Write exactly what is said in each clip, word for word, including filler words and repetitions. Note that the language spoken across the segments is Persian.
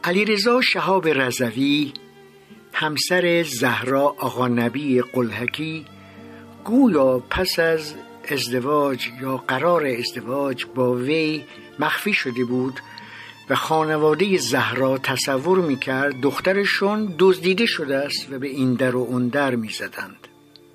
علیرضا شهاب رضوی همسر زهرا آقا نبی قلهکی گویا پس از ازدواج یا قرار ازدواج با وی مخفی شده بود و خانواده زهرا تصور میکرد دخترشون دزدیده شده است و به این در و اون در میزدند.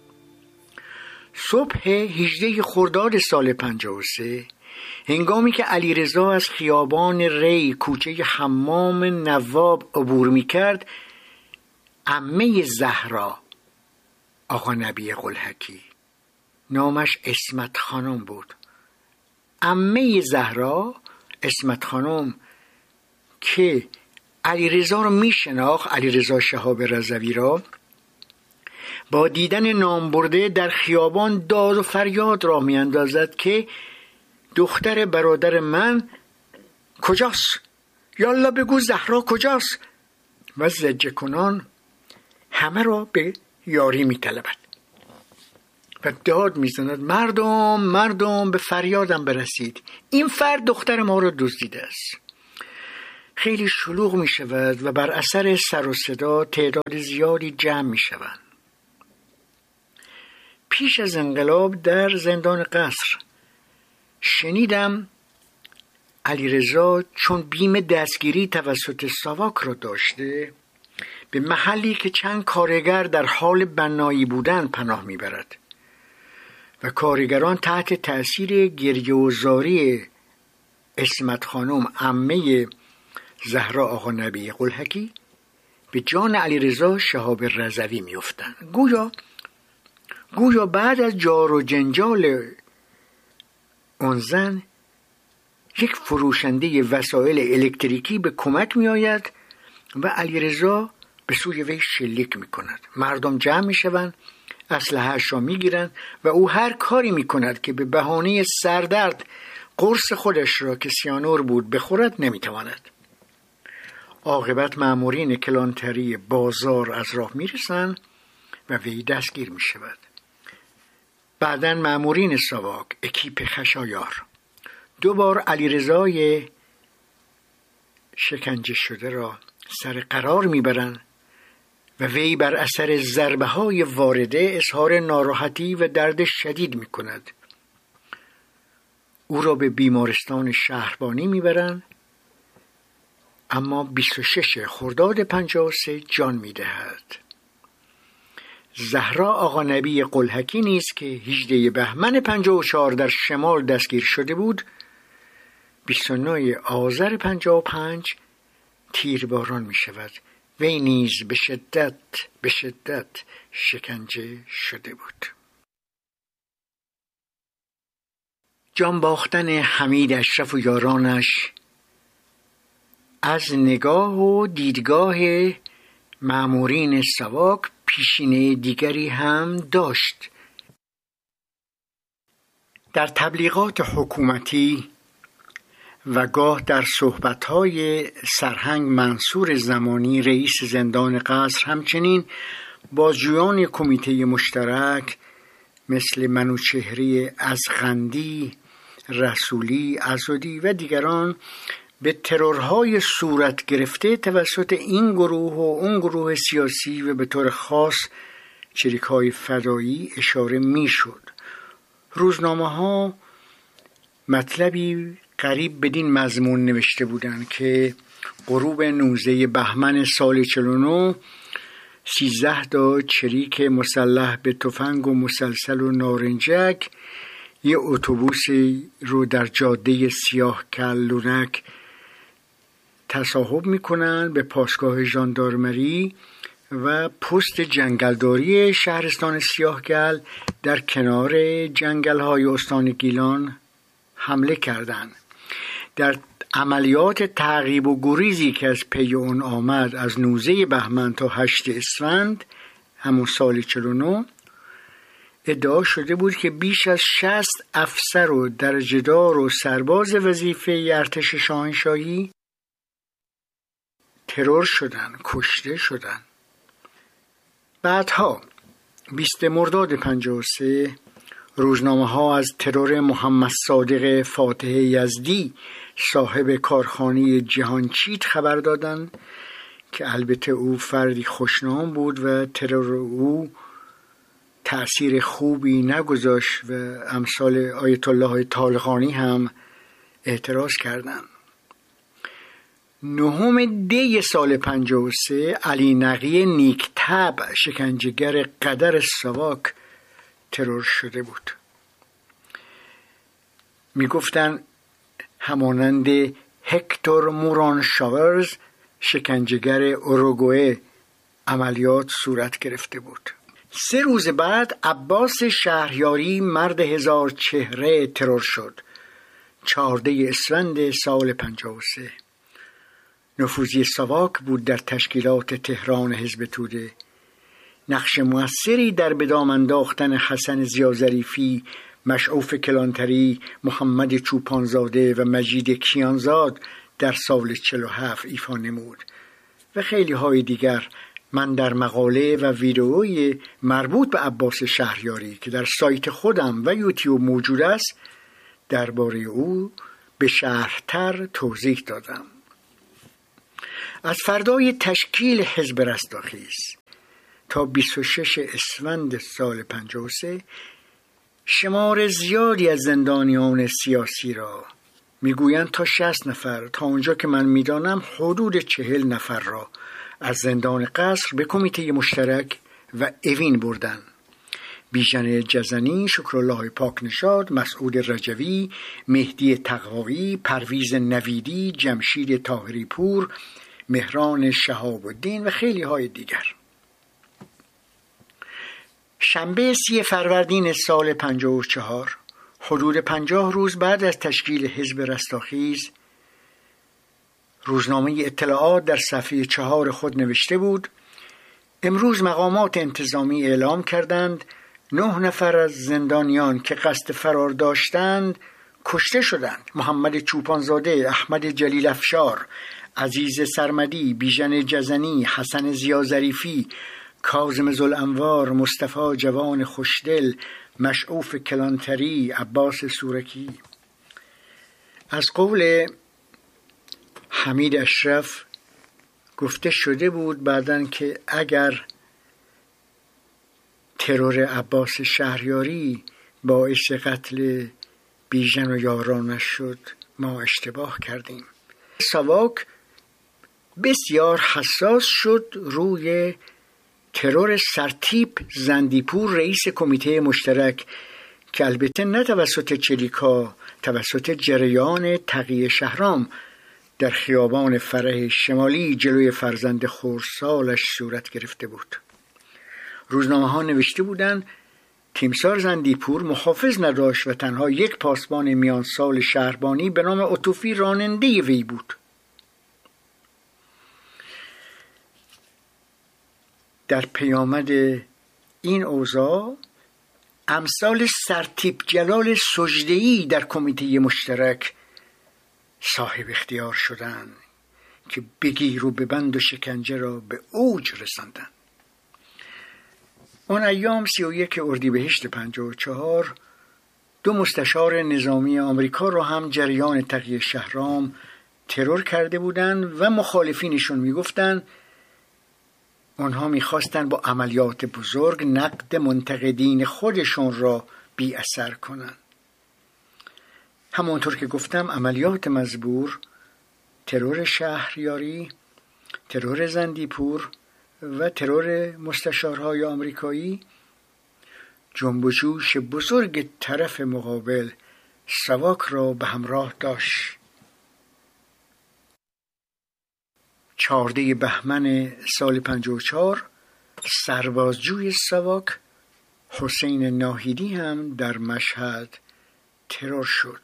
صبح هجدهم خرداد سال پنجاه و سه هنگامی که علیرضا از خیابان ری کوچه حمام نواب عبور میکرد، عمه زهرا آقا نبی قلهکی، نامش اسمت خانم بود، عمه زهرا اسمت خانم که علیرضا رو میشناخت، علیرضا شهاب رضوی را، با دیدن نام برده در خیابان داد و فریاد راه میاندازد که دختر برادر من کجاست؟ یالا بگو زهرا کجاست؟ و زجه کنان همه را به یاری میطلبد و داد میزند مردم مردم به فریادم برسید، این فرد دختر ما را دزدیده است. خیلی شلوغ می شود و بر اثر سر و صدا تعداد زیادی جمع می شوند. پیش از انقلاب در زندان قصر شنیدم علیرضا چون بیم دستگیری توسط ساواک را داشته به محلی که چند کارگر در حال بنایی بودن پناه می برد و کارگران تحت تأثیر گریه و زاری اسمت خانم عمه زهرا آقا نبی قلهکی به جان علیرضا شهاب رضوی می افتند. گویا گویا بعد از جار و جنجال اون زن یک فروشنده وسایل الکتریکی به کمک می آید و علیرضا به سوی وی شلیک می کند. مردم جمع می شوند، اسلحه‌اش را می گیرند و او هر کاری می کند که به بهانه سردرد قرص خودش را که سیانور بود بخورد نمی تواند. عاقبت مامورین کلانتری بازار از راه می رسند و وی دستگیر می شود. بعداً مامورین ساواک اکیپ خشایار دوبار علیرضای شکنجه شده را سر قرار می برند و وی بر اثر ضربه های وارده اظهار ناراحتی و درد شدید می کند. او را به بیمارستان شهربانی می برند اما بیست و ششم خرداد پنجاه و سه جان می دهد. زهرا آقا نبی قلهکی نیز که هجدهم بهمن پنجاه و چهار در شمال دستگیر شده بود، بیست و نهم آذر پنجاه و پنج تیرباران می شود. وی نیز به شدت به شدت شکنجه شده بود. جان باختن حمید اشرف و یارانش از نگاه و دیدگاه مامورین ساواک پیشینه دیگری هم داشت. در تبلیغات حکومتی و گاه در صحبت‌های سرهنگ منصور زمانی رئیس زندان قصر همچنین بازجویان کمیته مشترک مثل منوچهری ازغندی، رسولی، عضدی و دیگران به ترورهای صورت گرفته توسط این گروه و اون گروه سیاسی و به طور خاص چریک‌های فدایی اشاره می‌شد. روزنامه‌ها مطلبی قریب بدین مضمون نوشته بودند که غروب نوزده بهمن سال چهل و نه سیزده تا چریک مسلح به تفنگ و مسلسل و نارنجک یه اتوبوس رو در جاده سیاه کلونک تصاحب میکنن به پاسگاه ژاندارمری و پست جنگلداری شهرستان سیاهگل در کنار جنگل‌های استان گیلان حمله کردند. در عملیات تعقیب و گریزی که از پی اون آمد از نوزده بهمن تا هشتم اسفند همون سال چهل و نه ادعا شده بود که بیش از شصت افسر و درجه‌دار و سرباز وظیفه ارتش شاهنشاهی ترور شدن، کشته شدن. بعدها بیستم مرداد پنجاه و سه روزنامه ها از ترور محمد صادق فاتح یزدی صاحب کارخانه جهانچیت خبر دادند که البته او فردی خوشنام بود و ترور او تأثیر خوبی نگذاشت و امثال آیت الله طالقانی هم اعتراض کردند. نهم دی سال پنجاه و سه علی نقی نیک‌طبع شکنجهگر قدر ساواک ترور شده بود. می گفتن همانند هکتور موران شاورز شکنجهگر اوروگوئه عملیات صورت گرفته بود. سه روز بعد عباس شهریاری مرد هزار چهره ترور شد. چهارده اسفند سال پنجاه و سه. نفوذی ساواک بود در تشکیلات تهران حزب توده. نقش موثری در به دام انداختن حسن ضیاءظریفی، مشعوف کلانتری، محمد چوپانزاده و مجید کیانزاد در سال چهل و هفت ایفا نمود و خیلی های دیگر. من در مقاله و ویدئوی مربوط به عباس شهریاری که در سایت خودم و یوتیوب موجود است درباره او به شرح‌تر توضیح دادم. از فردای تشکیل حزب رستاخیز تا بیست و شش اسفند سال پنجاه و سه شمار زیادی از زندانیان سیاسی را، میگویند تا شصت نفر، تا اونجا که من میدانم حدود چهل نفر را از زندان قصر به کمیته مشترک و اوین بردن. بیژن جزنی، شکرالله پاکنژاد، مسعود رجوی، مهدی تقوایی، پرویز نویدی، جمشید طاهری پور، مهران شهاب الدین و خیلی های دیگر. شنبه سی فروردین سال پنجاه و چهار، حدود پنجاه روز بعد از تشکیل حزب رستاخیز، روزنامه اطلاعات در صفحه چهار خود نوشته بود: امروز مقامات انتظامی اعلام کردند نه نفر از زندانیان که قصد فرار داشتند کشته شدند. محمد چوپانزاده، احمد جلیل افشار، عزیز سرمدی، بیژن جزنی، حسن ضیاءظریفی، کاظم ذوالانوار، مصطفی جوان خوشدل، مشعوف کلانتری، عباس سورکی. از قول حمید اشرف گفته شده بود بعداً که اگر ترور عباس شهریاری باعث قتل بیژن و یارانش شد ما اشتباه کردیم. ساواک بسیار حساس شد روی ترور سرتیپ زندیپور، رئیس کمیته مشترک، که البته نه توسط چریکا، توسط جریان تقی شهرام در خیابان فرح شمالی جلوی فرزند خردسالش صورت گرفته بود. روزنامه ها نوشته بودند تیمسار زندیپور محافظ نداشت و تنها یک پاسبان میان سال شهربانی به نام عطوفی راننده وی بود. در پیامد این اوضاع امثال سرتیپ جلال سجده‌ای در کمیته مشترک صاحب اختیار شدند که بگیر و ببند و شکنجه را به اوج رساندند. آن ایام سی و یک اردیبهشت پنجاه و چهار دو مستشار نظامی آمریکا را هم جریان تقی شهرام ترور کرده بودند و مخالفینشون میگفتند آنها میخواستند با عملیات بزرگ نقد منتقدین خودشون را بی اثر کنند. همانطور که گفتم عملیات مزبور، ترور شهریاری، ترور زندیپور و ترور مستشارهای آمریکایی جنب و جوش بزرگ طرف مقابل ساواک را به همراه داشت. چهارده بهمن سال پنجاه و چهار سربازجوی ساواک حسین ناهیدی هم در مشهد ترور شد.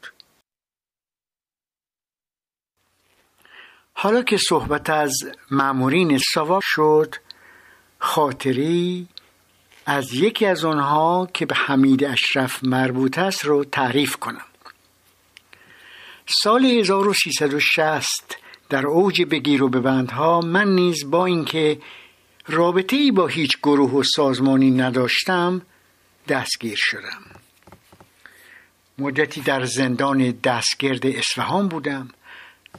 حالا که صحبت از مامورین ساواک شد، خاطری از یکی از آنها که به حمید اشرف مربوط است رو تعریف کنم. سال هزار و سیصد و شصت در اوج بگیر و ببندها من نیز با اینکه رابطه‌ای با هیچ گروه و سازمانی نداشتم دستگیر شدم. مدتی در زندان دستگرد اصفهان بودم.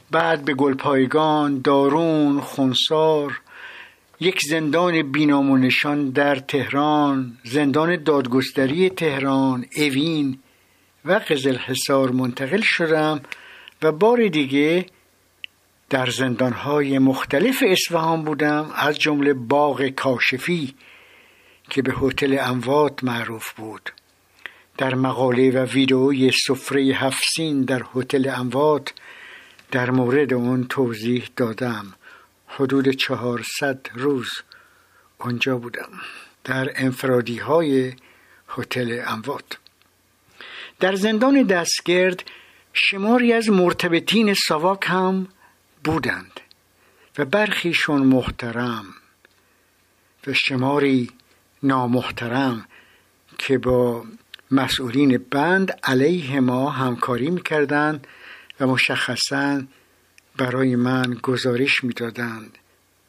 بعد به گلپایگان، دارون، خنسار، یک زندان بینام و نشان در تهران، زندان دادگستری تهران، اوین و قزلحصار منتقل شدم و بار دیگه در زندانهای مختلف اصفهان بودم، از جمله باغ کاشفی که به هتل اموات معروف بود. در مقاله و ویدئوی سفره هفسین در هتل اموات در مورد اون توضیح دادم. حدود چهارصد روز اونجا بودم در انفرادی های هتل اموات. در زندان دستگرد شماری از مرتبطین ساواک هم بودند و برخیشون محترم و شماری نامحترم که با مسئولین بند علیه ما همکاری میکردند و مشخصاً برای من گزارش میدادند،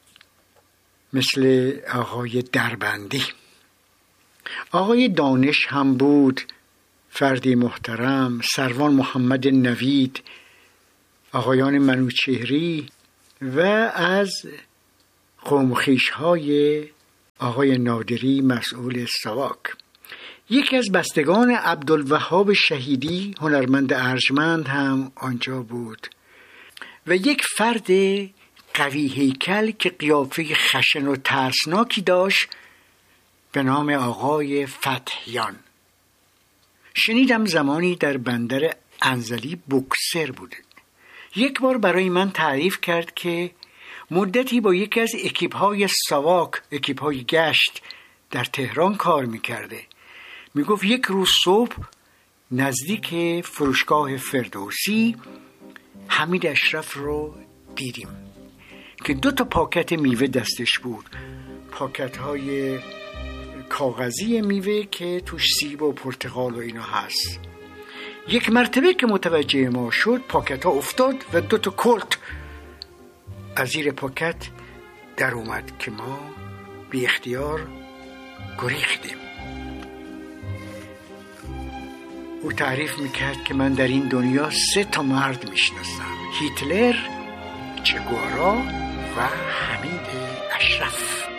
مثل آقای دربندی. آقای دانش هم بود، فردی محترم، سروان محمد نوید، آقایان منوچهری و از قوم خویش‌های آقای نادری مسئول ساواک. یکی از بستگان عبدالوهاب شهیدی هنرمند ارجمند هم آنجا بود و یک فرد قوی هیکل که قیافه خشن و ترسناکی داشت به نام آقای فتحیان. شنیدم زمانی در بندر انزلی بوکسر بوده. یک بار برای من تعریف کرد که مدتی با یکی از اکیپ‌های ساواک، اکیپ‌های گشت در تهران کار می‌کرده. میگفت یک روز صبح نزدیک فروشگاه فردوسی حمید اشرف رو دیدیم که دو تا پاکت میوه دستش بود، پاکت های کاغذی میوه که توش سیب و پرتقال و اینا هست. یک مرتبه که متوجه ما شد پاکت ها افتاد و دو تا کلت از زیر پاکت در اومد که ما بی اختیار گریختیم. او تعریف میکرد که من در این دنیا سه تا مرد میشناسم: هیتلر، چه گوارا و حمید اشرف.